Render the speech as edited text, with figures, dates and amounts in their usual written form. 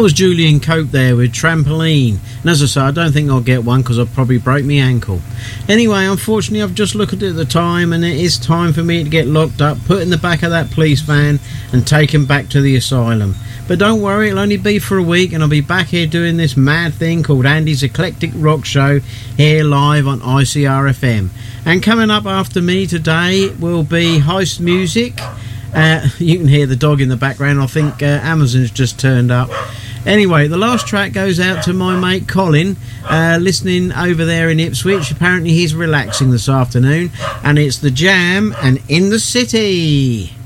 was Julian Cope there with Trampoline. And as I say, I don't think I'll get one because I'll probably break my ankle. Anyway, unfortunately, I've just looked at the time and it is time for me to get locked up, put in the back of that police van and taken back to the asylum. But don't worry, it'll only be for a week and I'll be back here doing this mad thing called Andy's Eclectic Rock Show here live on ICRFM. And coming up after me today will be Heist Music. You can hear the dog in the background. I think Amazon's just turned up. Anyway, the last track goes out to my mate Colin, listening over there in Ipswich. Apparently he's relaxing this afternoon. And it's The Jam and In the City.